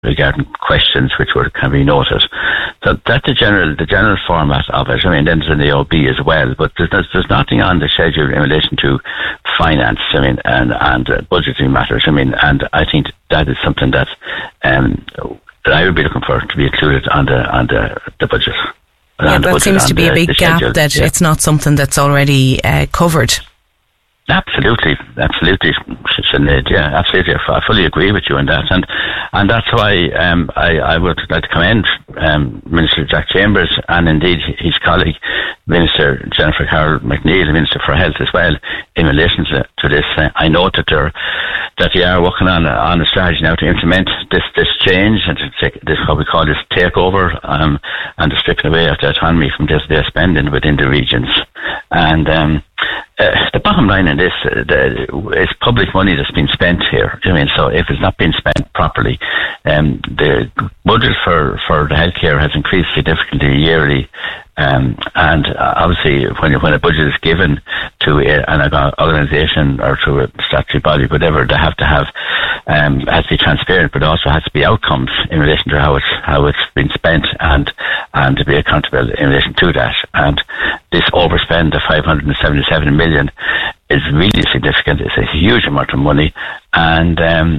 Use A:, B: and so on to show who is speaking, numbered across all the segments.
A: regarding questions which can be noted. So that's the general format of it. I mean, then there's an AOB as well, but there's nothing on the schedule in relation to finance, I mean, and budgeting matters. I mean, and I think that is something that I would be looking for to be included on the budget.
B: Yeah, that seems to be a big gap that it's not something that's already covered.
A: Absolutely, Sinead. Yeah, absolutely. I fully agree with you on that, and that's why I would like to commend Minister Jack Chambers and indeed his colleague Minister Jennifer Carroll McNeill, Minister for Health as well, in relation to this. I know that they are working on a strategy now to implement this change and to take this, what we call this takeover, and to stripping away of the autonomy from day-to-day spending within the regions. And the bottom line in this is public money that's been spent here. I mean, so if it's not being spent properly, the budget for the healthcare has increased significantly yearly. And obviously, when a budget is given to an organisation or to a statutory body, whatever, they have to have has to be transparent, but also has to be outcomes in relation to how it's been spent and to be accountable in relation to that. And this overspend of 577 million is really significant. It's a huge amount of money, and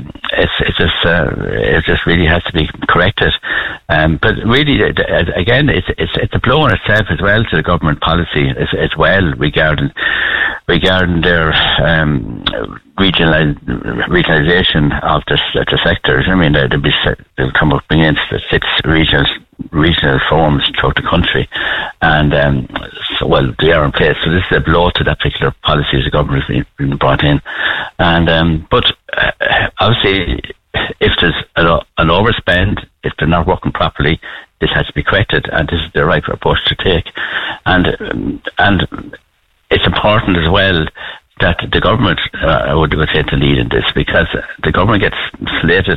A: it just really has to be corrected. But really, again, it's a blow on itself as well to the government policy as well regarding their regionalisation of the sectors. I mean, they'll come up against the 6 regional forums throughout the country, and they are in place. So this is a blow to that particular policy as the government has been brought in. And but obviously, if there's an overspend, if they're not working properly, this has to be corrected, and this is the right approach to take. And it's important as well that the government would take the lead in this, because the government gets slated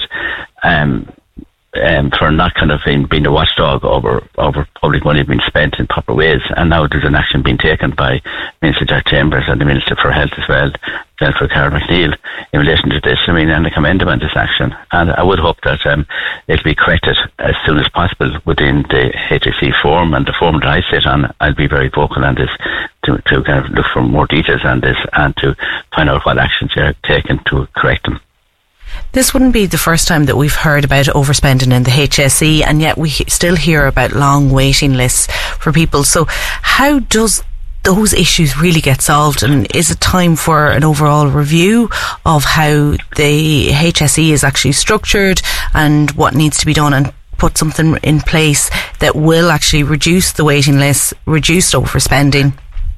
A: for not kind of being a watchdog over public money being spent in proper ways. And now there's an action being taken by Minister Jack Chambers and the Minister for Health as well, Jennifer Carroll McNeill, in relation to this. I mean, and I commend them on this action. And I would hope that it'll be corrected as soon as possible within the HSE forum, and the forum that I sit on. I'll be very vocal on this to kind of look for more details on this and to find out what actions are taken to correct them.
B: This wouldn't be the first time that we've heard about overspending in the HSE, and yet we still hear about long waiting lists for people. So how does those issues really get solved, and is it time for an overall review of how the HSE is actually structured and what needs to be done, and put something in place that will actually reduce the waiting lists, reduce overspending?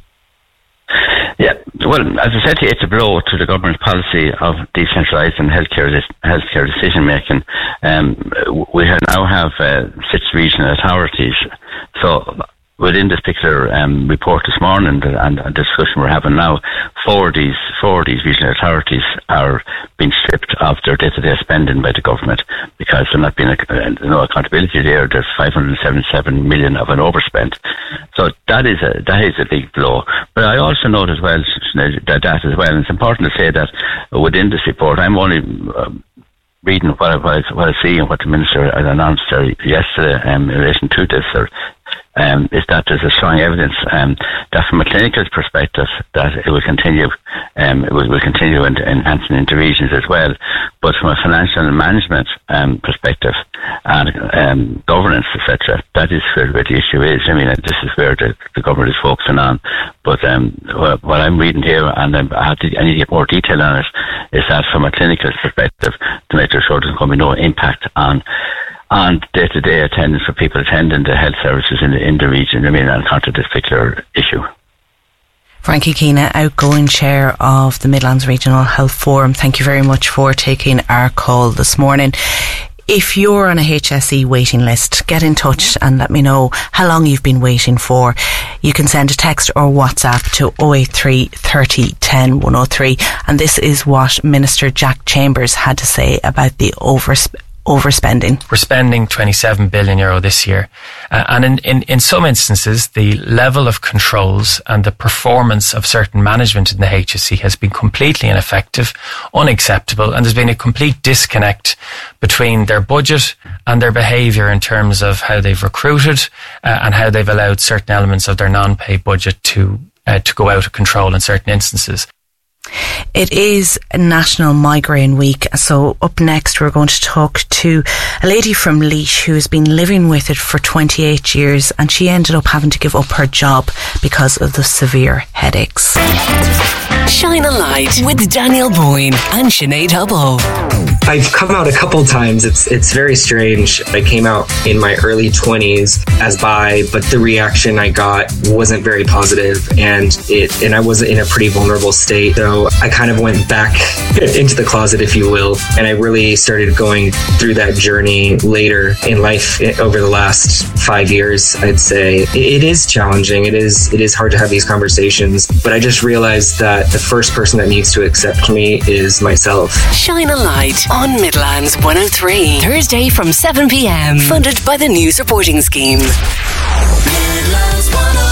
A: Yeah, well, as I said to you, it's a blow to the government's policy of decentralising healthcare decision making. We now have 6 regional authorities. So within this particular report this morning and the discussion we're having now, 4 of these regional authorities are being stripped of their day-to-day spending by the government because there's not been no accountability there. There's 577 million of an overspend. So that is a big blow. But I also note as well that as well, and it's important to say that within this report, I'm only reading what I see and what the Minister had announced yesterday in relation to this, is that there's a strong evidence that from a clinical perspective that it will continue enhancing into regions as well. But from a financial and management perspective and governance, etc., that is where the issue is. I mean, this is where the government is focusing on. But what I'm reading here, and I need to get more detail on it, is that from a clinical perspective, to make sure there's going to be no impact on day-to-day attendance for people attending the health services in the region. I mean, on account of this particular issue.
B: Frankie Keena, outgoing chair of the Midlands Regional Health Forum, thank you very much for taking our call this morning. If you're on a HSE waiting list, get in touch and let me know how long you've been waiting for. You can send a text or WhatsApp to 083 30 10 103. And this is what Minister Jack Chambers had to say about the overspending?
C: We're spending €27 billion this year. And in some instances, the level of controls and the performance of certain management in the HSE has been completely ineffective, unacceptable, and there's been a complete disconnect between their budget and their behaviour in terms of how they've recruited and how they've allowed certain elements of their non-pay budget to go out of control in certain instances.
B: It is National Migraine Week, so up next we're going to talk to a lady from Laois who has been living with it for 28 years, and she ended up having to give up her job because of the severe headaches.
D: Shine a Light with Daniel Boyne and Sinead Hubble.
E: I've come out a couple times. It's very strange. I came out in my early 20s as bi, but the reaction I got wasn't very positive, and I was in a pretty vulnerable state. So I kind of went back into the closet, if you will, and I really started going through that journey later in life over the last 5 years. I'd say it is challenging. It is hard to have these conversations, but I just realized that the first person that needs to accept me is myself.
D: Shine a Light on Midlands 103. Thursday from 7 p.m. Funded by the News Reporting Scheme. Midlands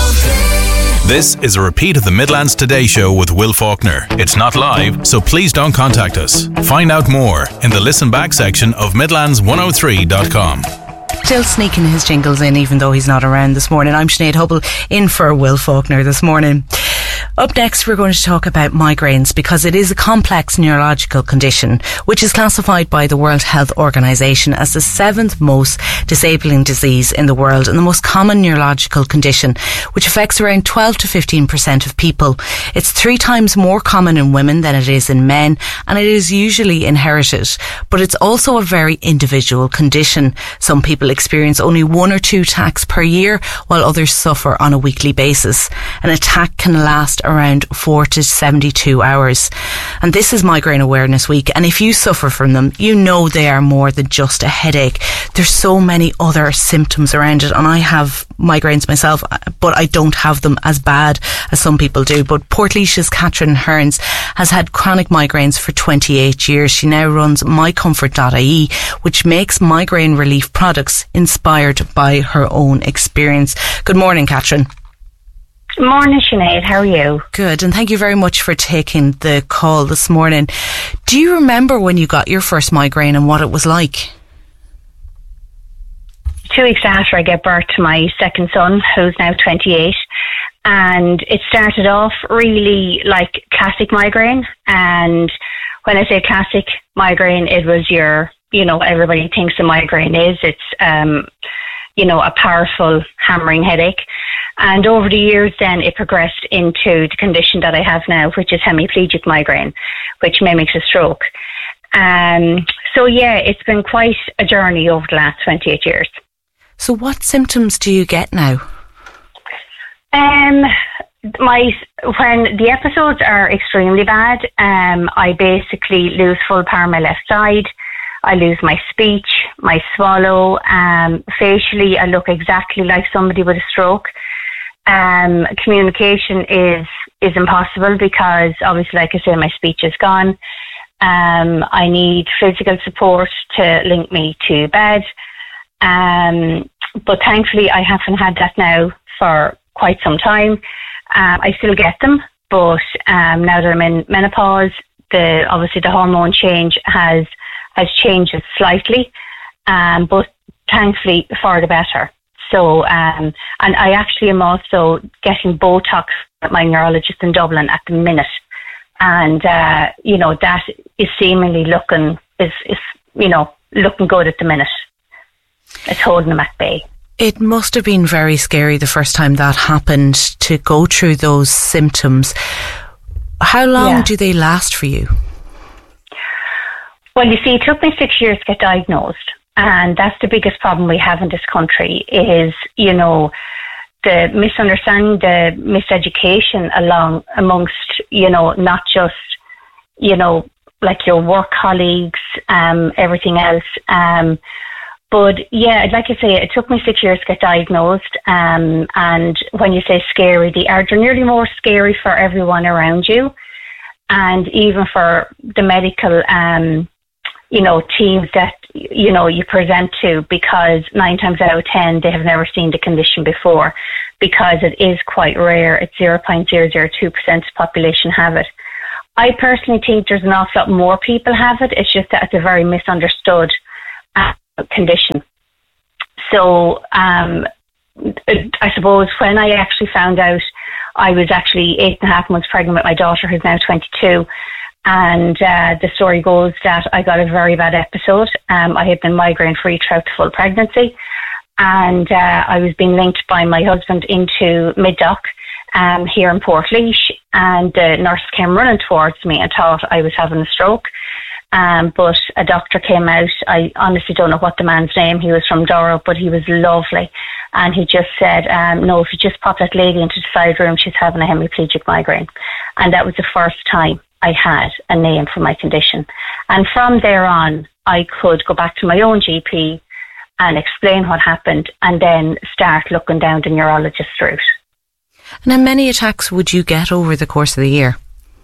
D: 103.
F: This is a repeat of the Midlands Today Show with Will Faulkner. It's not live, so please don't contact us. Find out more in the listen back section of midlands103.com.
B: Still sneaking his jingles in even though he's not around this morning. I'm Sinead Hubble, in for Will Faulkner this morning. Up next, we're going to talk about migraines, because it is a complex neurological condition which is classified by the World Health Organization as the 7th most disabling disease in the world and the most common neurological condition, which affects around 12 to 15% of people. It's 3 times more common in women than it is in men, and it is usually inherited, but it's also a very individual condition. Some people experience only 1 or 2 attacks per year, while others suffer on a weekly basis. An attack can last around 4 to 72 hours. And this is Migraine Awareness Week, and if you suffer from them, you know they are more than just a headache. There's so many other symptoms around it, and I have migraines myself, but I don't have them as bad as some people do. But Portlaois's Catherine Hearns has had chronic migraines for 28 years. She now runs mycomfort.ie, which makes migraine relief products inspired by her own experience. Good morning, Catherine.
G: Morning, Sinead. How are you?
B: Good, and thank you very much for taking the call this morning. Do you remember when you got your first migraine and what it was like?
G: 2 weeks after I gave birth to my second son, who's now 28, and it started off really like classic migraine. And when I say classic migraine, it was everybody thinks a migraine is. It's, a powerful hammering headache. And over the years then it progressed into the condition that I have now, which is hemiplegic migraine, which mimics a stroke. It's been quite a journey over the last 28 years.
B: So what symptoms do you get now?
G: When the episodes are extremely bad, I basically lose full power on my left side. I lose my speech, my swallow. Facially, I look exactly like somebody with a stroke. Communication is impossible because obviously, like I say, my speech is gone. I need physical support to link me to bed. But thankfully I haven't had that now for quite some time. I still get them, but now that I'm in menopause, obviously the hormone change has changed it slightly, but thankfully for the better. So, and I actually am also getting Botox at my neurologist in Dublin at the minute. And, that is seemingly looking good at the minute. It's holding them at bay.
B: It must have been very scary the first time that happened, to go through those symptoms. How long do they last for you?
G: Well, you see, it took me 6 years to get diagnosed. And that's the biggest problem we have in this country is, the misunderstanding, the miseducation amongst, not just, like your work colleagues, everything else. But yeah, like I say, it took me 6 years to get diagnosed. And when you say scary, they're nearly more scary for everyone around you. And even for the medical teams that, you present to, because 9 times out of 10, they have never seen the condition before, because it is quite rare. It's 0.002% of the population have it. I personally think there's an awful lot more people have it. It's just that it's a very misunderstood condition. So, I suppose when I actually found out, I was actually 8.5 months pregnant with my daughter, who's now 22. And the story goes that I got a very bad episode. I had been migraine free throughout the full pregnancy. And I was being linked by my husband into Middoc here in Portlaoise. And the nurse came running towards me and thought I was having a stroke. But a doctor came out. I honestly don't know what the man's name. He was from Doro, but he was lovely. And he just said, no, if you just pop that lady into the side room, she's having a hemiplegic migraine. And that was the first time I had a name for my condition. And from there on, I could go back to my own GP and explain what happened, and then start looking down the neurologist route.
B: And how many attacks would you get over the course of the year?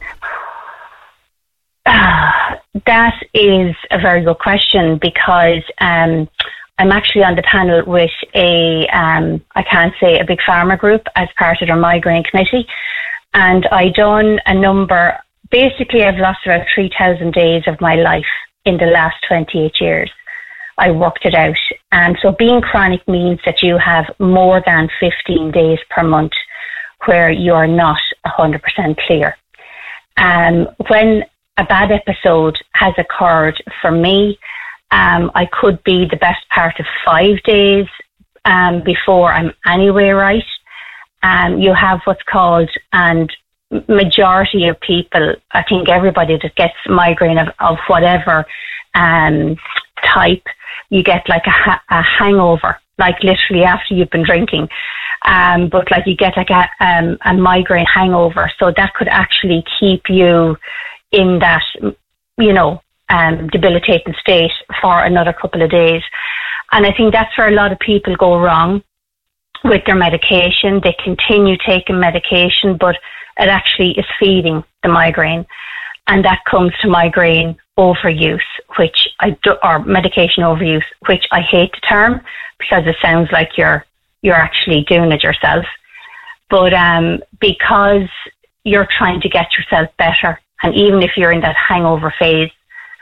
G: That is a very good question, because I'm actually on the panel with a big pharma group as part of their migraine committee. And I done a number, basically I've lost about 3,000 days of my life in the last 28 years. I worked it out. And so being chronic means that you have more than 15 days per month where you are not 100% clear. When a bad episode has occurred for me, I could be the best part of 5 days before I'm anyway right. You have what's called, and majority of people, I think everybody that gets migraine of whatever type, you get like a hangover, like literally after you've been drinking. But like you get like a migraine hangover. So that could actually keep you in that, debilitating state for another couple of days. And I think that's where a lot of people go wrong with their medication. They continue taking medication, but it actually is feeding the migraine. And that comes to migraine overuse, or medication overuse, which I hate the term because it sounds like you're actually doing it yourself. But because you're trying to get yourself better, and even if you're in that hangover phase,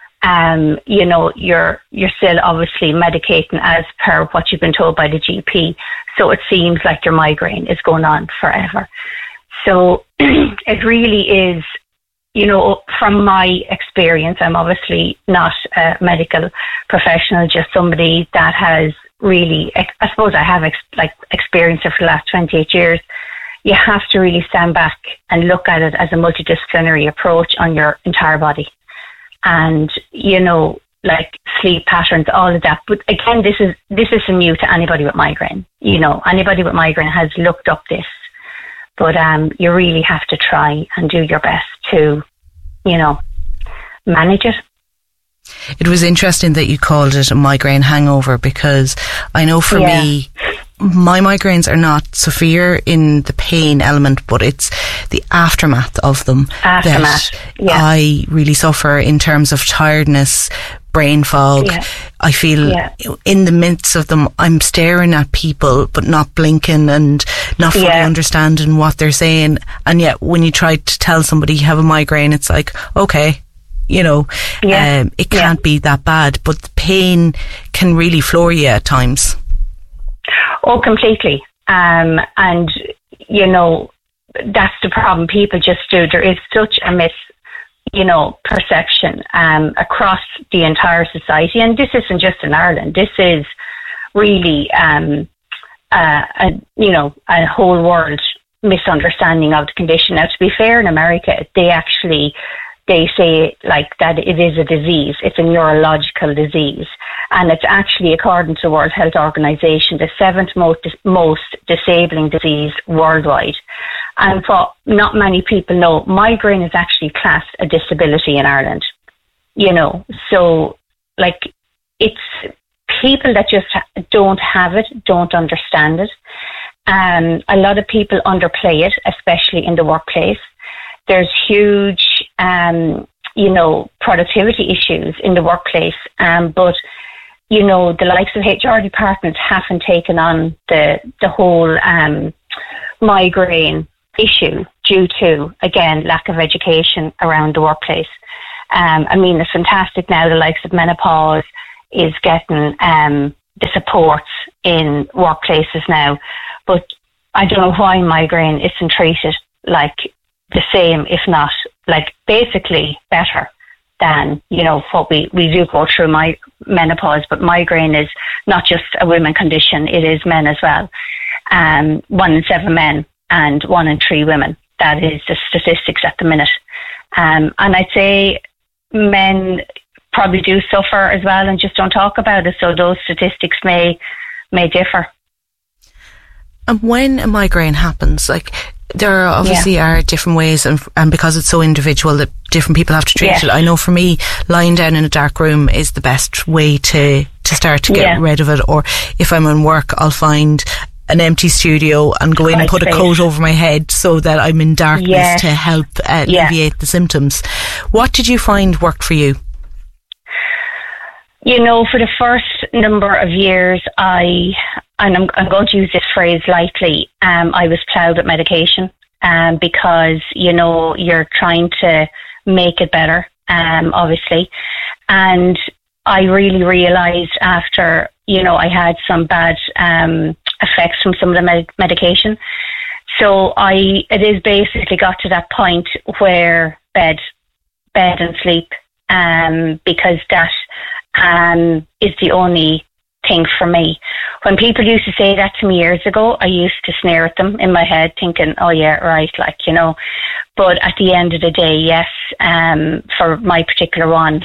G: you're still obviously medicating as per what you've been told by the GP. So it seems like your migraine is going on forever. So it really is, from my experience, I'm obviously not a medical professional, just somebody that has really, I suppose I have experienced it for the last 28 years. You have to really stand back and look at it as a multidisciplinary approach on your entire body. And, like sleep patterns, all of that. But again, this is new to anybody with migraine. Anybody with migraine has looked up this. But you really have to try and do your best to, manage it.
B: It was interesting that you called it a migraine hangover, because I know for me, my migraines are not severe in the pain element, but it's the aftermath of them that I really suffer in terms of tiredness, brain fog. I feel in the midst of them, I'm staring at people but not blinking and not fully understanding what they're saying. And yet when you try to tell somebody you have a migraine, it's like, okay, it can't be that bad, but the pain can really floor you at times.
G: Oh, completely. And, that's the problem. People just do. There is such a perception across the entire society. And this isn't just in Ireland. This is really, a whole world misunderstanding of the condition. Now, to be fair, in America, they say like that it is a disease. It's a neurological disease. And it's actually, according to the World Health Organization, the 7th most disabling disease worldwide. And what not many people know, migraine is actually classed a disability in Ireland. So like it's people that just don't have it, don't understand it. A lot of people underplay it, especially in the workplace. There's huge productivity issues in the workplace. But, the likes of HR departments haven't taken on the whole migraine issue due to, again, lack of education around the workplace. It's fantastic now the likes of menopause is getting the supports in workplaces now. But I don't know why migraine isn't treated like the same, if not like basically better than, what we do go through menopause. But migraine is not just a women condition, it is men as well. 1 in 7 men and 1 in 3 women. That is the statistics at the minute. And I'd say men probably do suffer as well and just don't talk about it. So those statistics may differ.
B: And when a migraine happens, there obviously are different ways, and because it's so individual that different people have to treat it. I know for me, lying down in a dark room is the best way to start to get rid of it. Or if I'm in work, I'll find an empty studio and go in and put a coat over my head so that I'm in darkness to help alleviate the symptoms. What did you find worked for you?
G: For the first number of years, I'm going to use this phrase lightly, I was ploughed with medication because, you're trying to make it better, obviously. And I really realised after, I had some bad effects from some of the medication. So it is basically got to that point where bed and sleep, because that is the only thing for me. When people used to say that to me years ago, I used to sneer at them in my head thinking, oh yeah, right, but at the end of the day, yes, for my particular one,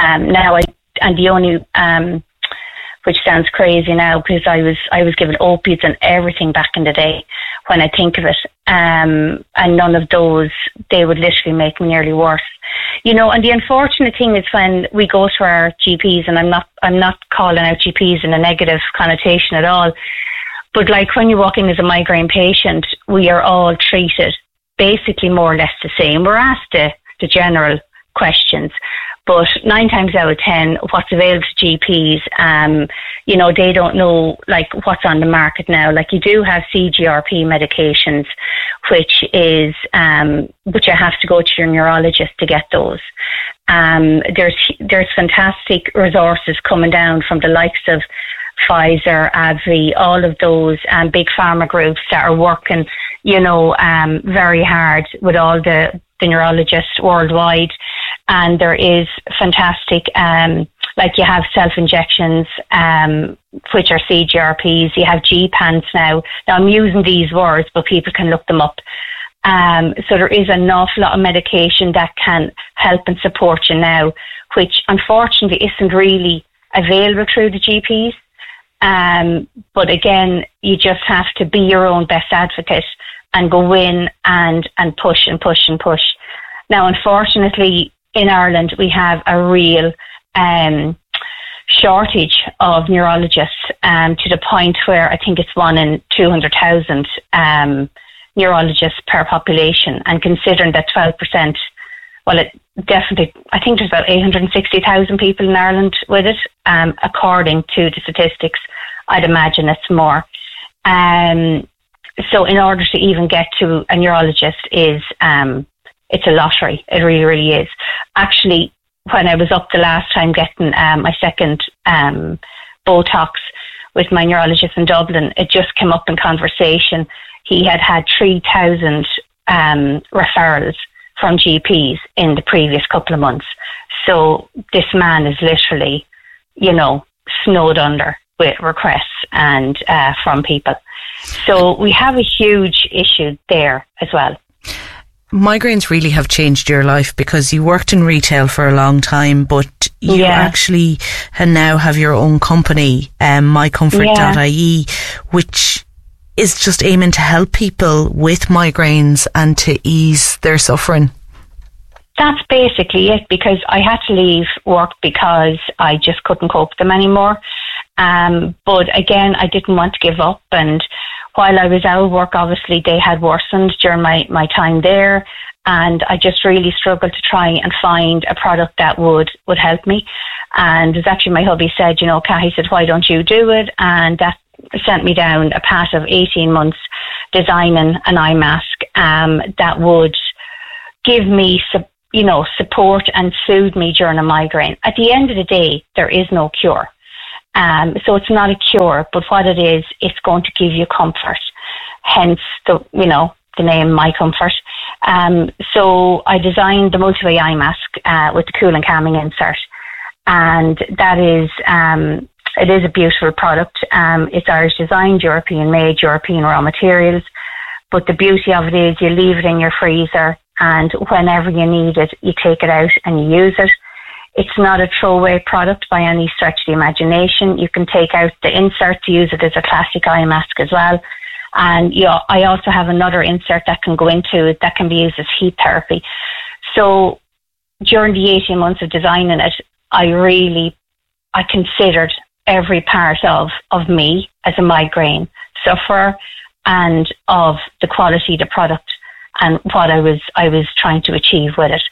G: the only, which sounds crazy now because I was given opiates and everything back in the day when I think of it, and none of those, they would literally make me nearly worse. And the unfortunate thing is when we go to our GPs, and I'm not calling out GPs in a negative connotation at all, but when you walk in as a migraine patient, we are all treated basically more or less the same. We're asked the general questions, but 9 times out of 10, what's available to GPs, they don't know what's on the market now. You do have CGRP medications, which is, but you have to go to your neurologist to get those. There's fantastic resources coming down from the likes of Pfizer, AbbVie, all of those big pharma groups that are working, very hard with all the neurologists worldwide. And there is fantastic, you have self-injections, which are CGRPs. You have G-PANs now. Now I'm using these words, but people can look them up. So there is an awful lot of medication that can help and support you now, which unfortunately isn't really available through the GPs. But again, you just have to be your own best advocate and go in and push and push and push. Now, unfortunately, in Ireland, we have a real shortage of neurologists to the point where I think it's 1 in 200,000 neurologists per population. And considering that 12%, well, it definitely, I think there's about 860,000 people in Ireland with it, according to the statistics. I'd imagine it's more. So in order to even get to a neurologist is, it's a lottery. It really, really is. Actually, when I was up the last time getting my second Botox with my neurologist in Dublin, it just came up in conversation. He had 3,000 referrals from GPs in the previous couple of months. So this man is literally, snowed under with requests and from people. So we have a huge issue there as well.
B: Migraines really have changed your life because you worked in retail for a long time, but you actually now have your own company, mycomfort.ie, which is just aiming to help people with migraines and to ease their suffering.
G: That's basically it, because I had to leave work because I just couldn't cope with them anymore. But again, I didn't want to give up, and while I was out of work, obviously they had worsened during my time there, and I just really struggled to try and find a product that would help me. And it was actually my hubby said, Cathy said, why don't you do it? And that sent me down a path of 18 months designing an eye mask that would give me support and soothe me during a migraine. At the end of the day, there is no cure. So it's not a cure, but what it is, it's going to give you comfort. Hence the name My Comfort. So I designed the multi-way eye mask with the cool and calming insert. And that is, it is a beautiful product. It's Irish designed, European made, European raw materials. But the beauty of it is you leave it in your freezer, and whenever you need it, you take it out and you use it. It's not a throwaway product by any stretch of the imagination. You can take out the insert to use it as a classic eye mask as well. And I also have another insert that can go into it that can be used as heat therapy. So during the 18 months of designing it, I considered every part of me as a migraine sufferer and of the quality of the product and what I was trying to achieve with it.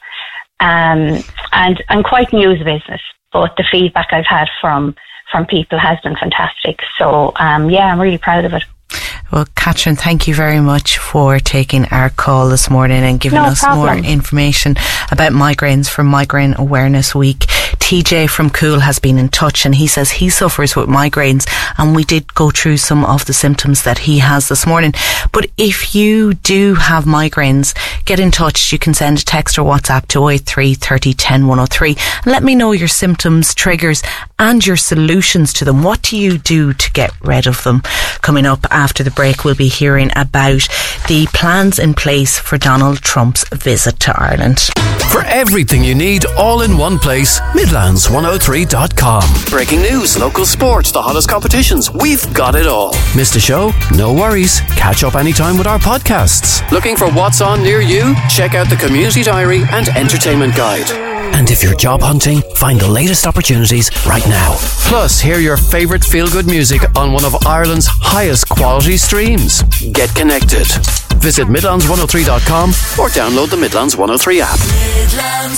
G: And I'm quite new as a business, but the feedback I've had from people has been fantastic. So, I'm really proud of it.
B: Well, Catherine, thank you very much for taking our call this morning and giving us more information about migraines for Migraine Awareness Week. TJ from Cool has been in touch, and he says he suffers with migraines, and we did go through some of the symptoms that he has this morning. But if you do have migraines, get in touch. You can send a text or WhatsApp to 083 30 10 103 and let me know your symptoms, triggers and your solutions to them. What do you do to get rid of them? Coming up after the break, we'll be hearing about the plans in place for Donald Trump's visit to Ireland.
H: For everything you need all in one place, Midlands103.com. Breaking news, local sports, the hottest competitions. We've got it all. Missed a show? No worries. Catch up anytime with our podcasts. Looking for what's on near you? Check out the Community Diary and Entertainment Guide. And if you're job hunting, find the latest opportunities right now. Plus, hear your favourite feel-good music on one of Ireland's highest quality streams. Get connected. Visit Midlands103.com or download the Midlands 103 app. Midlands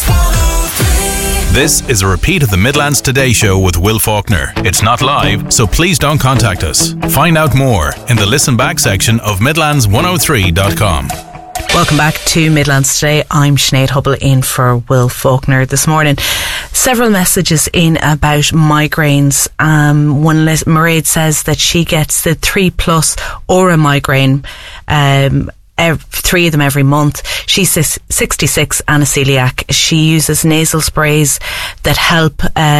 H: 103.
F: This is a repeat of the Midlands Today Show with Will Faulkner. It's not live, so please don't contact us. Find out more in the listen back section of Midlands103.com.
B: Welcome back to Midlands Today. I'm Sinead Hubble in for Will Faulkner this morning. Several messages in about migraines. One Mairead says that she gets the 3+ Aura migraine, 3 of them every month. She's 66 and a celiac. She uses nasal sprays that help,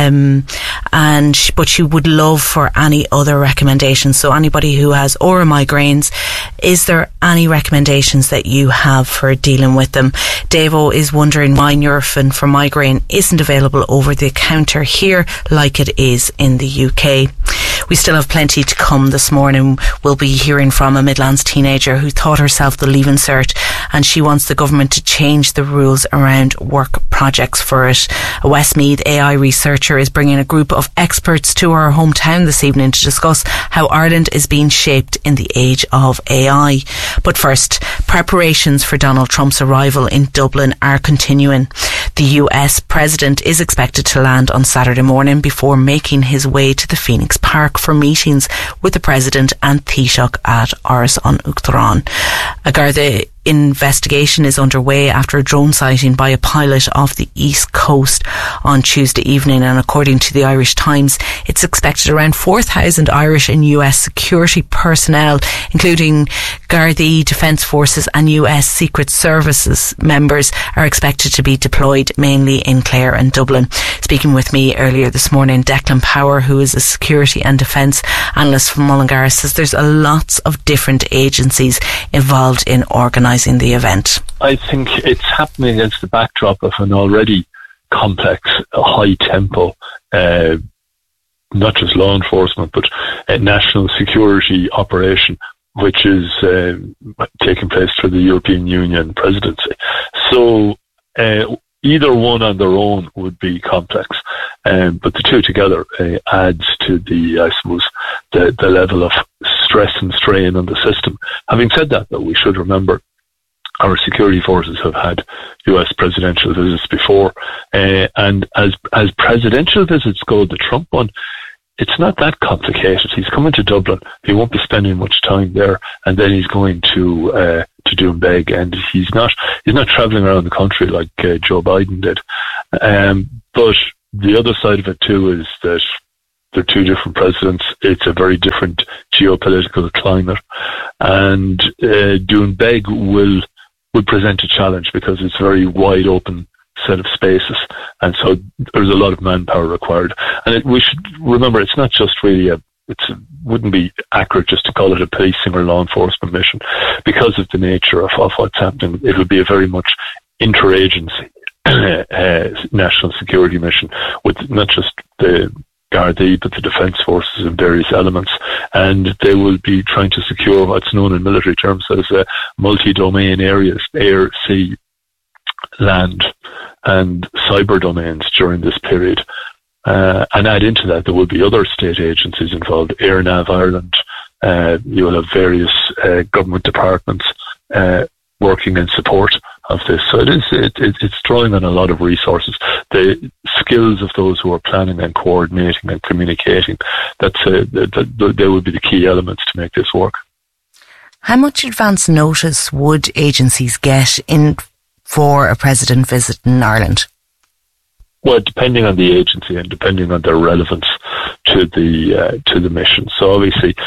B: but she would love for any other recommendations. So anybody who has Aura migraines, is there any recommendations that you have for dealing with them? Davo is wondering why Nurofen for migraine isn't available over the counter here like it is in the UK. We still have plenty to come this morning. We'll be hearing from a Midlands teenager who thought herself the Leaving Cert, and she wants the government to change the rules around work projects for it. A Westmeath AI researcher is bringing a group of experts to our hometown this evening to discuss how Ireland is being shaped in the age of AI. But first, preparations for Donald Trump's arrival in Dublin are continuing. The US president is expected to land on Saturday morning before making his way to the Phoenix Park for meetings with the president and Taoiseach at Áras an Uachtaráin. A Garda investigation is underway after a drone sighting by a pilot off the East Coast on Tuesday evening, and according to the Irish Times, it's expected around 4,000 Irish and US security personnel, including Gardaí, Defence Forces and US Secret Services members, are expected to be deployed mainly in Clare and Dublin. Speaking with me earlier this morning, Declan Power, who is a security and defence analyst from Mullingar, says there's lots of different agencies involved in organising the event.
I: I think it's happening against the backdrop of an already complex, high tempo, not just law enforcement, but a national security operation, which is taking place for the European Union presidency. So either one on their own would be complex, but the two together adds to the, I suppose, the level of stress and strain on the system. Having said that, though, we should remember our security forces have had US presidential visits before, and as presidential visits go, the Trump one, it's not that complicated. He's coming to Dublin. He won't be spending much time there, and then he's going to Doonbeg, and he's not travelling around the country like Joe Biden did. But the other side of it too is that they're two different presidents. It's a very different geopolitical climate, and Doonbeg will present a challenge because it's a very wide open set of spaces, and so there's a lot of manpower required. And we should remember, it's not just really wouldn't be accurate just to call it a policing or law enforcement mission, because of the nature of what's happening. It would be a very much interagency national security mission with not just the Gardaí but the defence forces and various elements, and they will be trying to secure what's known in military terms as multi-domain areas, air, sea, land and cyber domains during this period. And add into that, there will be other state agencies involved, AirNav Ireland. You will have various government departments working in support of this. So it's drawing on a lot of resources. The skills of those who are planning and coordinating and communicating, they would be the key elements to make this work.
B: How much advance notice would agencies get in for a president visit in Ireland?
I: Well, depending on the agency and depending on their relevance to the mission. So obviously,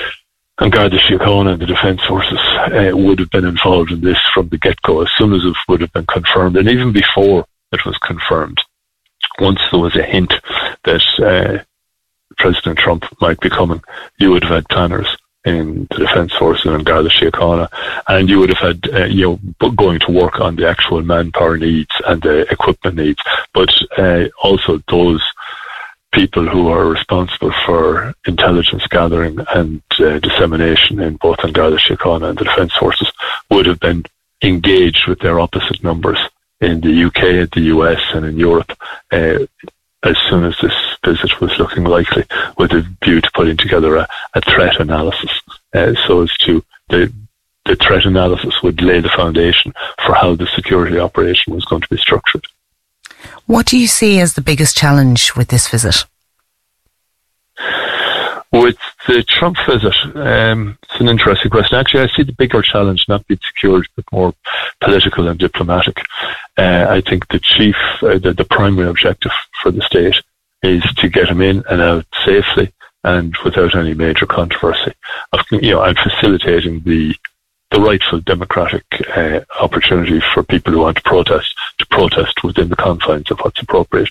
I: Garda Síochána and the Defence Forces would have been involved in this from the get-go, as soon as it would have been confirmed, and even before it was confirmed. Once there was a hint that President Trump might be coming, you would have had planners in the Defence Forces and Garda Síochána, and you would have had going to work on the actual manpower needs and the equipment needs, but also those people who are responsible for intelligence gathering and dissemination in both Garda Síochána and the Defence Forces would have been engaged with their opposite numbers in the UK, the US and in Europe as soon as this visit was looking likely, with a view to putting together a threat analysis, so as to the threat analysis would lay the foundation for how the security operation was going to be structured.
B: What do you see as the biggest challenge with this visit?
I: With the Trump visit, it's an interesting question. Actually, I see the bigger challenge not being security, but more political and diplomatic. I think the primary objective for the state is to get him in and out safely and without any major controversy, and facilitating the rightful democratic opportunity for people who want to protest within the confines of what's appropriate.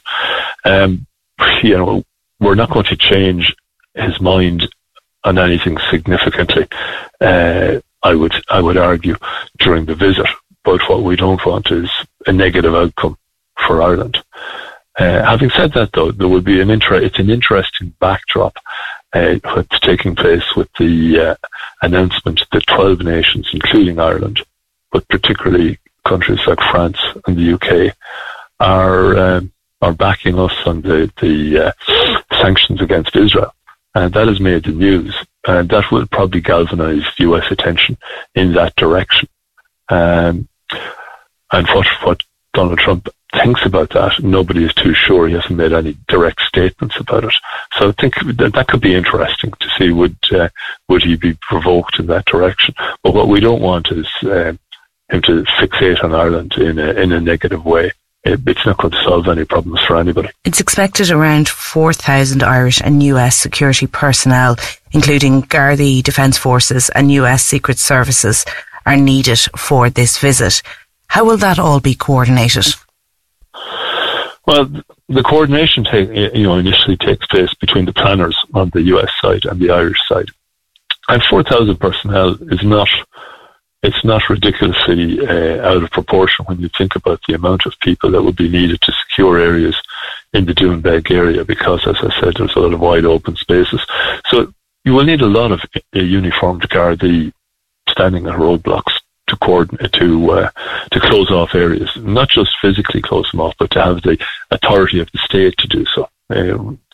I: We're not going to change his mind on anything significantly, I would argue, during the visit. But what we don't want is a negative outcome for Ireland. Having said that, though, there will be it's an interesting backdrop what's taking place with the announcement that 12 nations, including Ireland, but particularly countries like France and the UK, are backing us on the sanctions against Israel. And that has made the news, and that will probably galvanise US attention in that direction. And what Donald Trump thinks about that, nobody is too sure. He hasn't made any direct statements about it. So I think that could be interesting to see would he be provoked in that direction. But what we don't want is him to fixate on Ireland in a negative way. It's not going to solve any problems for anybody.
B: It's expected around 4,000 Irish and US security personnel, including Gardaí, Defence Forces and US Secret Services, are needed for this visit. How will that all be coordinated?
I: Well, the coordination initially takes place between the planners on the US side and the Irish side. And 4,000 personnel is not ridiculously out of proportion when you think about the amount of people that would be needed to secure areas in the Doonbeg area, because, as I said, there's a lot of wide open spaces. So you will need a lot of uniformed Gardaí standing at roadblocks to coordinate, to close off areas, not just physically close them off, but to have the authority of the state to do so.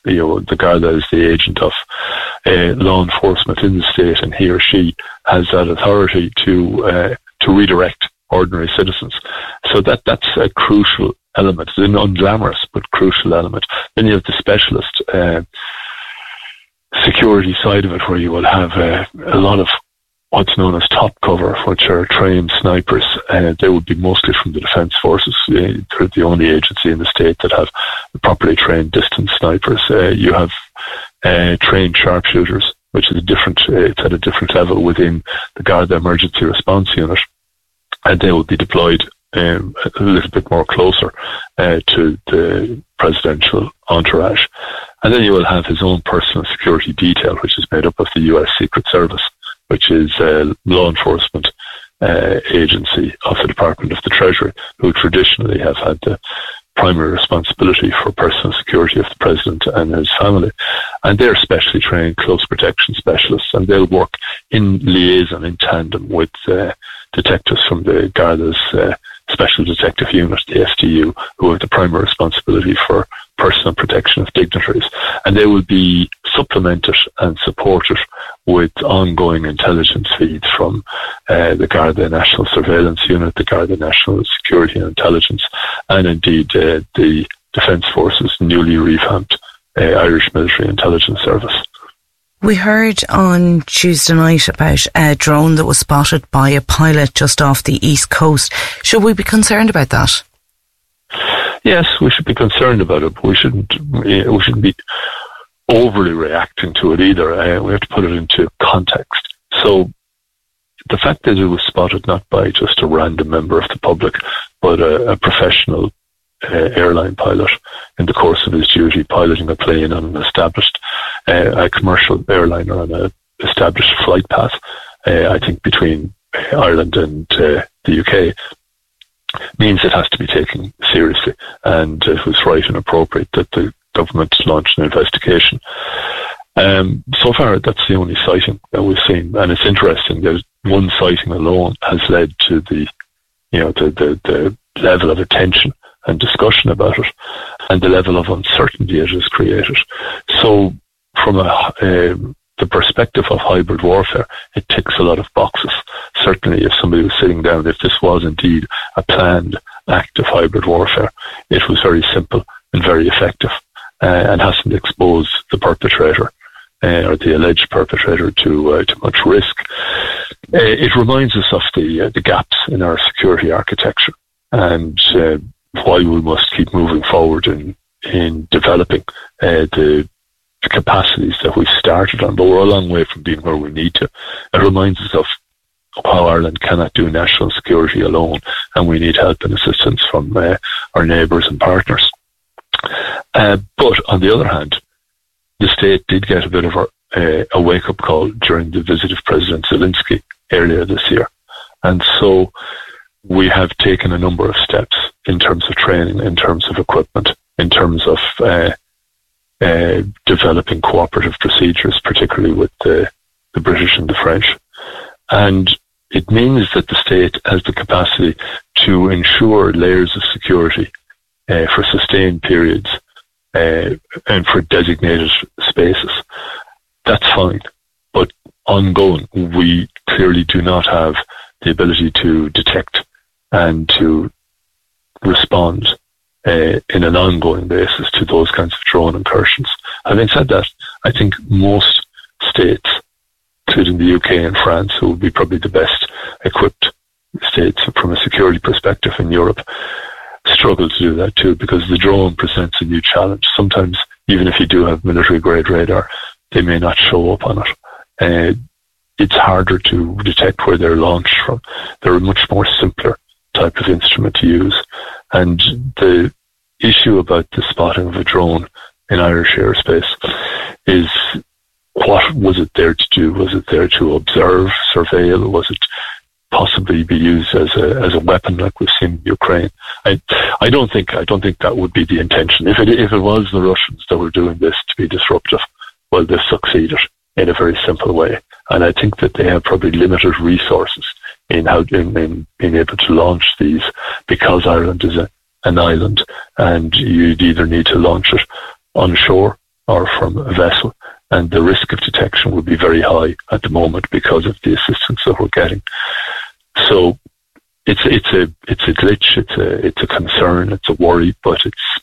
I: the Garda is the agent of law enforcement in the state, and he or she has that authority to redirect ordinary citizens. So that's a crucial element. It's an unglamorous but crucial element. Then you have the specialist security side of it, where you will have a lot of what's known as top cover, which are trained snipers. They would be mostly from the Defence Forces. They're the only agency in the state that have properly trained distance snipers. You have trained sharpshooters, which is it's at a different level within the Garda Emergency Response Unit, and they will be deployed a little bit more closer to the presidential entourage. And then you will have his own personal security detail, which is made up of the US Secret Service, which is a law enforcement agency of the Department of the Treasury, who traditionally have had the primary responsibility for personal security of the president and his family. And they're specially trained close protection specialists, and they'll work in liaison, in tandem with detectives from the Garda's Special Detective Unit, the SDU, who have the primary responsibility for personal protection of dignitaries. And they will be supplemented and supported with ongoing intelligence feeds from the Garda National Surveillance Unit, the Garda National Security and Intelligence, and indeed the Defence Forces' newly revamped Irish Military Intelligence Service.
B: We heard on Tuesday night about a drone that was spotted by a pilot just off the East Coast. Should we be concerned about that?
I: Yes, we should be concerned about it, but we shouldn't be overly reacting to it either. We have to put it into context. So the fact that it was spotted not by just a random member of the public, but a professional airline pilot in the course of his duty piloting a plane on an established a commercial airliner on an established flight path, I think between Ireland and the UK, means it has to be taken seriously, and it was right and appropriate that the government launched an investigation. So far, that's the only sighting that we've seen, and it's interesting that one sighting alone has led to the level of attention and discussion about it, and the level of uncertainty it has created. So, from the perspective of hybrid warfare, it ticks a lot of boxes. Certainly, if somebody was sitting down, if this was indeed a planned act of hybrid warfare, it was very simple and very effective, and hasn't exposed the perpetrator or the alleged perpetrator to much risk. It reminds us of the gaps in our security architecture, and why we must keep moving forward in developing the capacities that we've started on, but we're a long way from being where we need to. It reminds us of how Ireland cannot do national security alone, and we need help and assistance from our neighbours and partners. But on the other hand, the state did get a bit of a wake-up call during the visit of President Zelensky earlier this year. And so we have taken a number of steps in terms of training, in terms of equipment, in terms of developing cooperative procedures, particularly with the British and the French. And it means that the state has the capacity to ensure layers of security for sustained periods and for designated spaces. That's fine. But ongoing, we clearly do not have the ability to detect and to respond in an ongoing basis to those kinds of drone incursions. Having said that, I think most states, including the UK and France, who will be probably the best equipped states from a security perspective in Europe, struggle to do that too, because the drone presents a new challenge. Sometimes, even if you do have military-grade radar, they may not show up on it. It's harder to detect where they're launched from. They're a much more simpler type of instrument to use. And the issue about the spotting of a drone in Irish airspace is, what was it there to do? Was it there to observe, surveil? Was it possibly be used as a weapon like we've seen in Ukraine? I don't think that would be the intention. If it was the Russians that were doing this to be disruptive, well, they've succeeded in a very simple way. And I think that they have probably limited resources in being able to launch these, because Ireland is an island, and you'd either need to launch it on shore or from a vessel, and the risk of detection would be very high at the moment because of the assistance that we're getting. So it's a glitch, it's a concern, it's a worry, but it's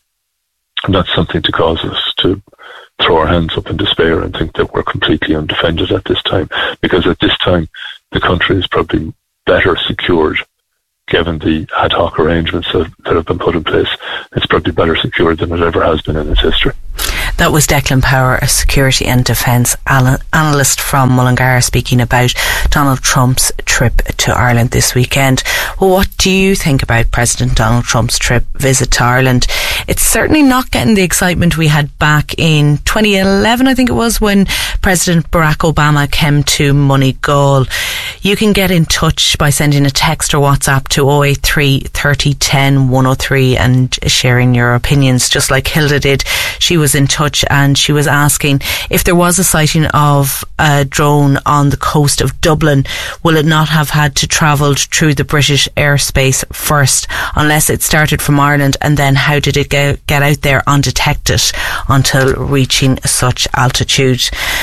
I: not something to cause us to throw our hands up in despair and think that we're completely undefended at this time, because at this time the country is probably better secured. Given the ad hoc arrangements that have been put in place, it's probably better secured than it ever has been in its history.
B: That was Declan Power, a security and defence analyst from Mullingar, speaking about Donald Trump's trip to Ireland this weekend. Well, what do you think about President Donald Trump's visit to Ireland? It's certainly not getting the excitement we had back in 2011, I think it was, when President Barack Obama came to Moneygall. You can get in touch by sending a text or WhatsApp to 083 30 10 103 and sharing your opinions, just like Hilda did. She was in touch and she was asking if there was a sighting of a drone on the coast of Dublin, will it not have had to travel through the British airspace first, unless it started from Ireland, and then how did it get out there undetected until reaching such altitude?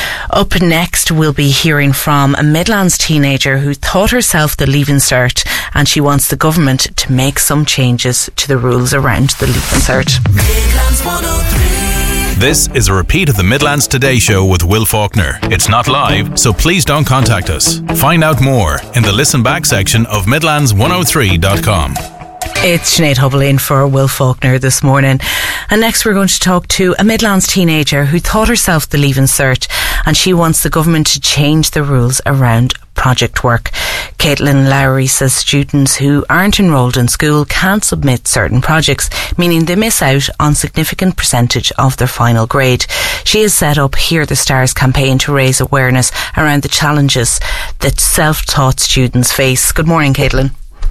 B: Up next, we'll be hearing from a Midlands teenager who thought herself the Leaving Cert, and she wants the government to make some changes to the rules around the Leaving Cert.
F: Midlands 103. This is a repeat of the Midlands Today Show with Will Faulkner. It's not live, so please don't contact us. Find out more in the listen back section of Midlands103.com.
B: It's Sinead Hubble in for Will Faulkner this morning. And next we're going to talk to a Midlands teenager who thought herself the Leaving Cert, and she wants the government to change the rules around project work. Caitlin Lowry says students who aren't enrolled in school can't submit certain projects, meaning they miss out on significant percentage of their final grade. She has set up Hear the Stars campaign to raise awareness around the challenges that self-taught students face. Good morning, Caitlin.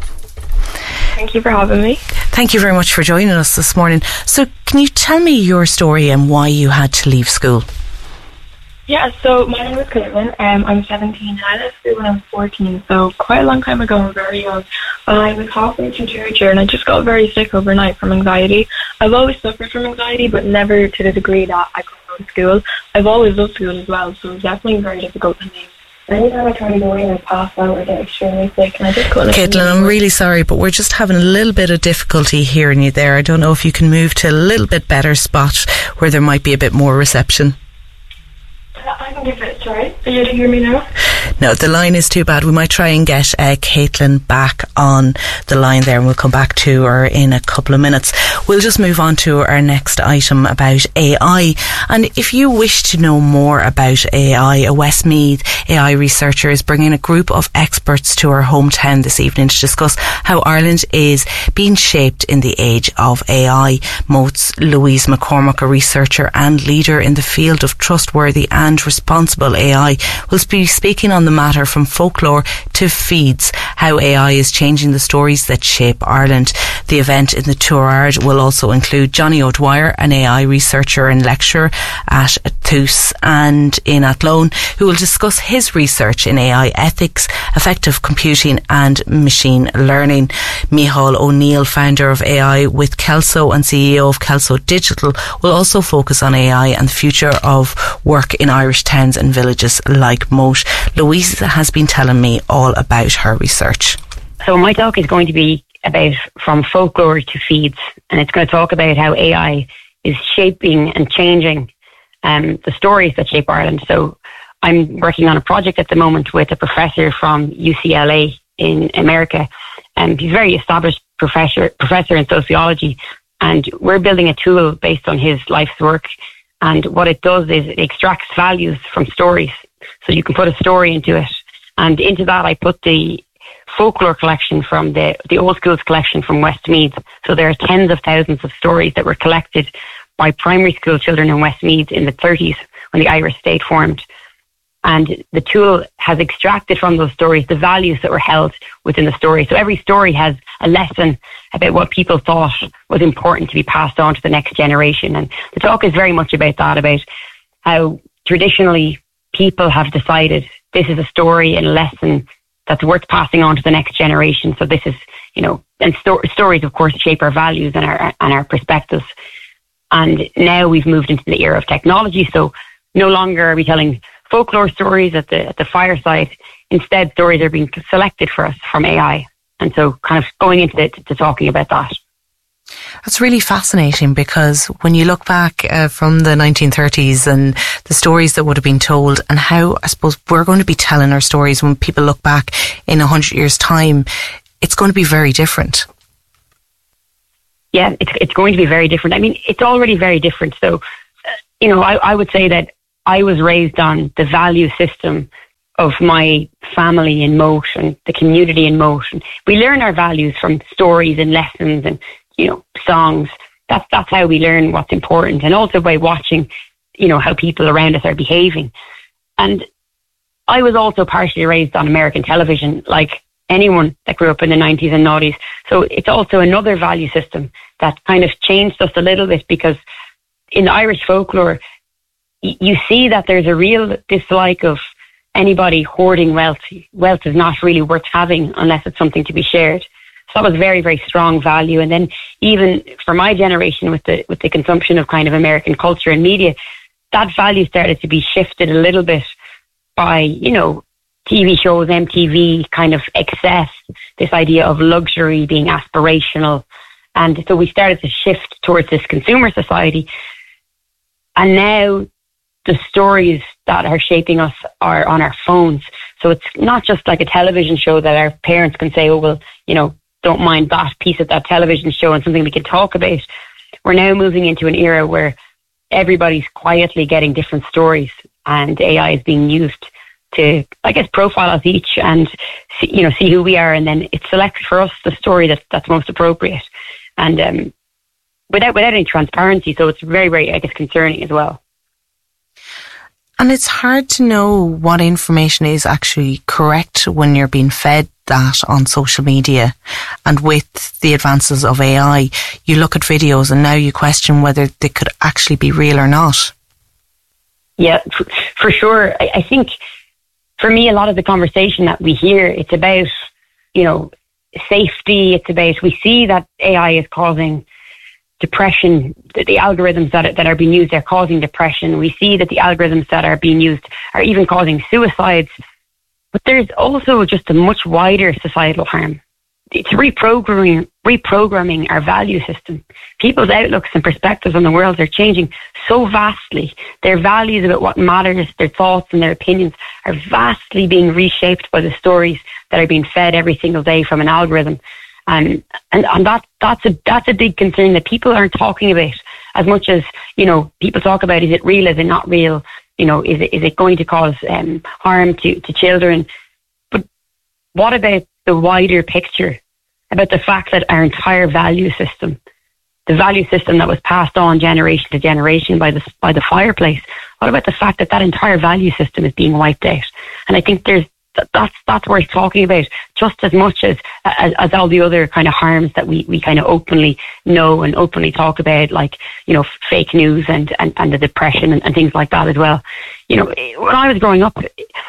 J: Thank you for having me.
B: Thank you very much for joining us this morning. So can you tell me your story and why you had to leave school?
J: Yeah, so my name is Caitlin. I'm 17 and I left school when I was 14, so quite a long time ago. I'm very young. I was halfway through third year and I just got very sick overnight from anxiety. I've always suffered from anxiety, but never to the degree that I couldn't go to school. I've always loved school as well, so it was definitely very difficult for me. Anytime I try to go in, I pass out or get extremely sick, and I just couldn't.
B: Caitlin, I'm really sorry, but we're just having a little bit of difficulty hearing you there. I don't know if you can move to a little bit better spot where there might be a bit more reception.
J: I can give it a try. Are you able to hear me now?
B: No, the line is too bad. We might try and get Caitlin back on the line there, and we'll come back to her in a couple of minutes. We'll just move on to our next item about AI. And if you wish to know more about AI, a Westmeath AI researcher is bringing a group of experts to our hometown this evening to discuss how Ireland is being shaped in the age of AI. Moat's Louise McCormack, a researcher and leader in the field of trustworthy and responsible AI, will be speaking on the matter from folklore to feeds, how AI is changing the stories that shape Ireland. The event in the Tourard will also include Johnny O'Dwyer, an AI researcher and lecturer at TUS and in Athlone, who will discuss his research in AI ethics, effective computing and machine learning. Micheál O'Neill, founder of AI with Kelso and CEO of Kelso Digital, will also focus on AI and the future of work in Irish towns and villages like Moat. Louise has been telling me all about her research.
K: So my talk is going to be about from folklore to feeds, and it's going to talk about how AI is shaping and changing the stories that shape Ireland. So I'm working on a project at the moment with a professor from UCLA in America, and he's a very established professor in sociology, and we're building a tool based on his life's work. And what it does is it extracts values from stories. So you can put a story into it. And into that, I put the folklore collection from the Old Schools collection from Westmeath. So there are tens of thousands of stories that were collected by primary school children in Westmeath in the 30s when the Irish state formed. And the tool has extracted from those stories the values that were held within the story. So every story has a lesson about what people thought was important to be passed on to the next generation. And the talk is very much about that, about how traditionally people have decided this is a story and a lesson that's worth passing on to the next generation. So this is, and stories, of course, shape our values and our perspectives. And now we've moved into the era of technology. So no longer are we telling folklore stories at the fireside. Instead, stories are being selected for us from AI. And so kind of going into to talking about that.
B: That's really fascinating, because when you look back from the 1930s and the stories that would have been told, and how, I suppose, we're going to be telling our stories when people look back in 100 years' time, it's going to be very different.
K: Yeah, it's going to be very different. I mean, it's already very different. So, I would say that I was raised on the value system of my family in motion, the community in motion. We learn our values from stories and lessons and, songs. That's how we learn what's important, and also by watching, how people around us are behaving. And I was also partially raised on American television, like anyone that grew up in the 90s and noughties. So it's also another value system that kind of changed us a little bit, because in Irish folklore, you see that there's a real dislike of anybody hoarding wealth. Wealth is not really worth having unless it's something to be shared. So that was very, very strong value. And then even for my generation, with the consumption of kind of American culture and media, that value started to be shifted a little bit by, TV shows, MTV, kind of excess, this idea of luxury being aspirational. And so we started to shift towards this consumer society. And now the stories that are shaping us are on our phones. So it's not just like a television show that our parents can say, oh, well, don't mind that piece of that television show and something we can talk about. We're now moving into an era where everybody's quietly getting different stories, and AI is being used to, I guess, profile us each and see who we are, and then it selects for us the story that's most appropriate, and without any transparency. So it's very, very, I guess, concerning as well.
B: And it's hard to know what information is actually correct when you're being fed that on social media. And with the advances of AI, you look at videos and now you question whether they could actually be real or not.
K: Yeah, for sure. I think for me, a lot of the conversation that we hear, it's about, safety. It's about, we see that AI is causing depression. The algorithms that are being used are causing depression. We see that the algorithms that are being used are even causing suicides. But there's also just a much wider societal harm. It's reprogramming our value system. People's outlooks and perspectives on the world are changing so vastly. Their values about what matters, their thoughts and their opinions are vastly being reshaped by the stories that are being fed every single day from an algorithm. And that's a big concern that people aren't talking about as much as, people talk about, is it real, is it not real? Is it going to cause harm to children? But what about the wider picture, about the fact that our entire value system, the value system that was passed on generation to generation by the fireplace, what about the fact that entire value system is being wiped out? And I think that's worth talking about just as much as all the other kind of harms that we kind of openly know and openly talk about, like, fake news and the depression and things like that as well. When I was growing up,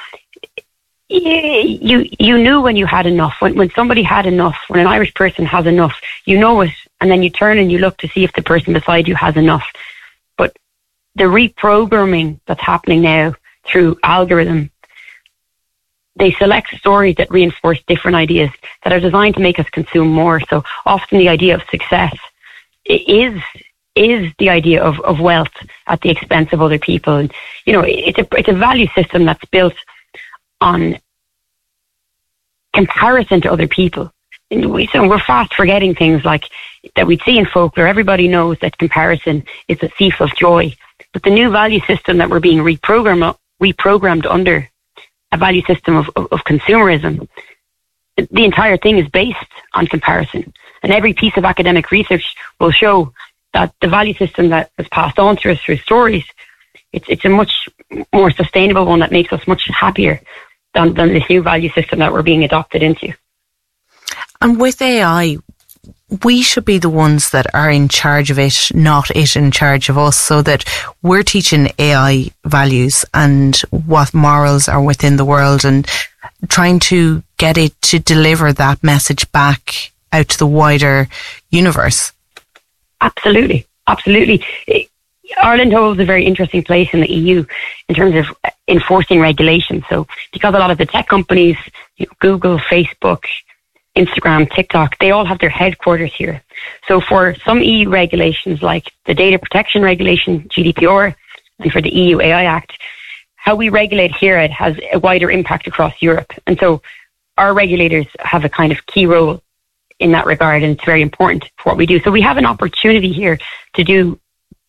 K: you knew when you had enough, when somebody had enough, when an Irish person has enough, you know it, and then you turn and you look to see if the person beside you has enough. But the reprogramming that's happening now through algorithm, they select stories that reinforce different ideas that are designed to make us consume more. So often the idea of success is the idea of wealth at the expense of other people. And, it's a value system that's built on comparison to other people. So we're fast forgetting things like that we'd see in folklore. Everybody knows that comparison is a thief of joy. But the new value system that we're being reprogrammed under, a value system of consumerism, the entire thing is based on comparison. And every piece of academic research will show that the value system that is passed on to us through stories, it's a much more sustainable one that makes us much happier than this new value system that we're being adopted into.
B: And with AI, we should be the ones that are in charge of it, not it in charge of us, so that we're teaching AI values and what morals are within the world and trying to get it to deliver that message back out to the wider universe.
K: Absolutely. absolutely. Ireland holds a very interesting place in the EU in terms of enforcing regulations. So because a lot of the tech companies, Google, Facebook, Instagram, TikTok, they all have their headquarters here. So for some EU regulations like the Data Protection Regulation, GDPR, and for the EU AI Act, how we regulate here, it has a wider impact across Europe. And so our regulators have a kind of key role in that regard, and it's very important for what we do. So we have an opportunity here to do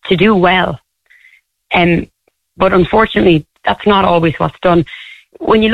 K: well. But unfortunately, that's not always what's done. When you